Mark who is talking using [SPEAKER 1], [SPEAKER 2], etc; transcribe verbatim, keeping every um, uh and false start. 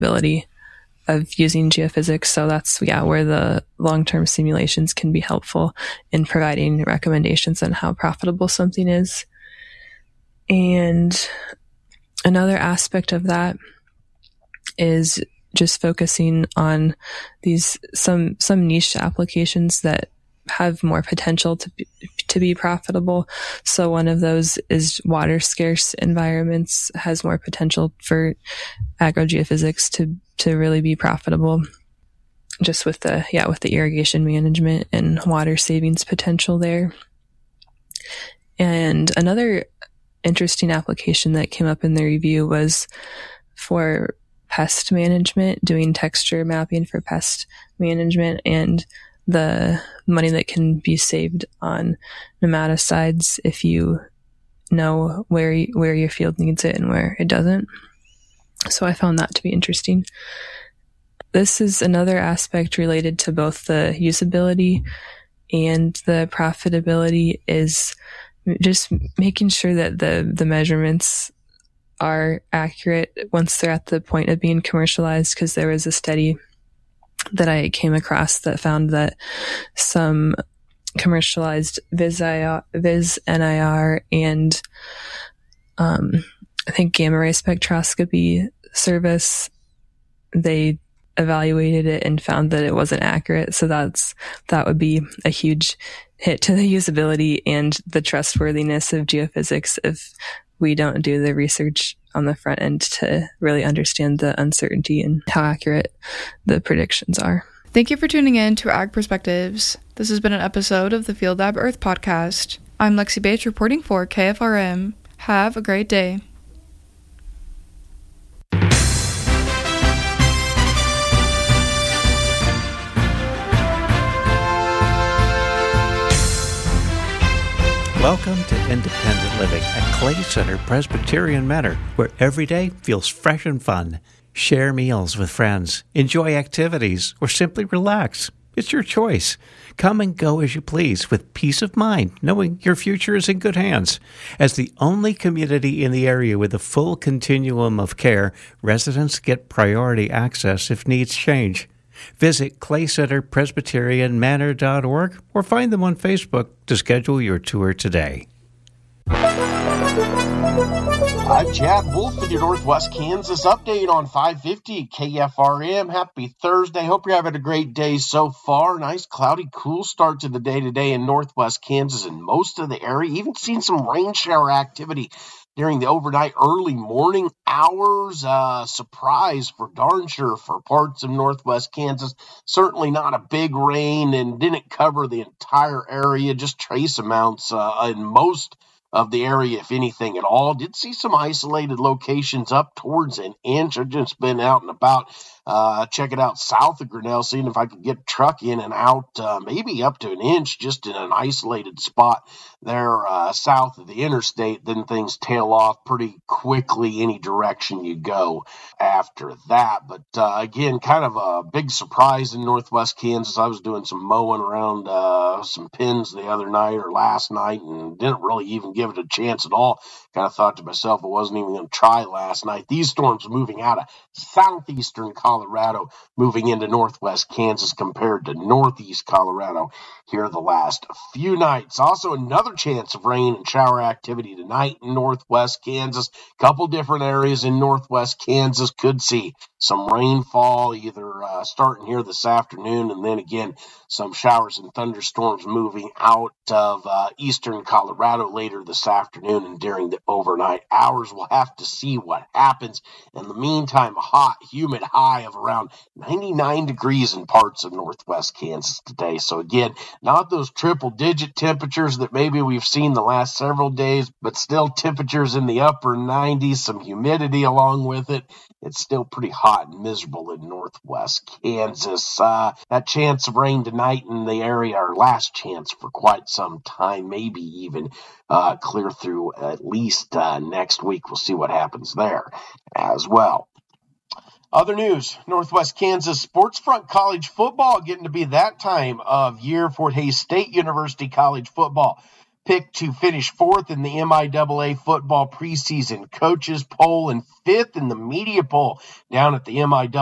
[SPEAKER 1] ability of using geophysics. So that's, yeah, where the long-term simulations can be helpful in providing recommendations on how profitable something is. And another aspect of that is just focusing on these some some niche applications that have more potential to be, to be profitable. So one of those is water scarce environments has more potential for agrogeophysics to to really be profitable, just with the yeah with the irrigation management and water savings potential there. And another interesting application that came up in the review was for pest management, doing texture mapping for pest management, and the money that can be saved on nematicides if you know where you, where your field needs it and where it doesn't. So I found that to be interesting. This is another aspect related to both the usability and the profitability, is just making sure that the, the measurements are accurate once they're at the point of being commercialized, because there was a study that I came across that found that some commercialized Viz N I R and um, I think gamma ray spectroscopy service, they evaluated it and found that it wasn't accurate. So that's that would be a huge hit to the usability and the trustworthiness of geophysics if we don't do the research on the front end to really understand the uncertainty and how accurate the predictions are.
[SPEAKER 2] Thank you for tuning in to Ag Perspectives. This has been an episode of the Field Lab Earth podcast. I'm Lexi Bates reporting for K F R M. Have a great day.
[SPEAKER 3] Welcome to Independent Living at Clay Center Presbyterian Manor, where every day feels fresh and fun. Share meals with friends, enjoy activities, or simply relax. It's your choice. Come and go as you please with peace of mind, knowing your future is in good hands. As the only community in the area with a full continuum of care, residents get priority access if needs change. Visit clay center presbyterian manor dot org or find them on Facebook to schedule your tour today.
[SPEAKER 4] I'm Chad Wolf with your Northwest Kansas update on five fifty K F R M. Happy Thursday. Hope you're having a great day so far. Nice, cloudy, cool start to the day today in Northwest Kansas and most of the area. Even seen some rain shower activity during the overnight early morning hours. Uh, surprise for darn sure for parts of Northwest Kansas. Certainly not a big rain and didn't cover the entire area, just trace amounts uh, in most of the area, if anything at all. Did see some isolated locations up towards an inch. I've just been out and about, uh, checking out south of Grinnell, seeing if I could get a truck in and out, uh, maybe up to an inch, just in an isolated spot there uh, south of the interstate. Then things tail off pretty quickly any direction you go after that. But uh, again, kind of a big surprise in Northwest Kansas. I was doing some mowing around uh, some pins the other night or last night and didn't really even get give it a chance at all. Kind of thought to myself, I wasn't even going to try last night. These storms moving out of southeastern Colorado, moving into northwest Kansas compared to northeast Colorado here the last few nights. Also, another chance of rain and shower activity tonight in northwest Kansas. Couple different areas in northwest Kansas could see some rainfall either uh, starting here this afternoon, and then again some showers and thunderstorms moving out of uh, eastern Colorado later this afternoon and during the overnight hours. We'll have to see what happens. In the meantime, a hot, humid high of around ninety-nine degrees in parts of northwest Kansas today. So again, not those triple-digit temperatures that maybe we've seen the last several days, but still temperatures in the upper nineties, some humidity along with it. It's still pretty hot and miserable in northwest Kansas. Uh, that chance of rain tonight in the area, our last chance for quite some time, maybe even uh, clear through at least uh, next week. We'll see what happens there as well. Other news, Northwest Kansas Sports Front College football getting to be that time of year. Fort Hays State University College football picked to finish fourth in the M I A A football preseason coaches poll and fifth in the media poll down at the M I A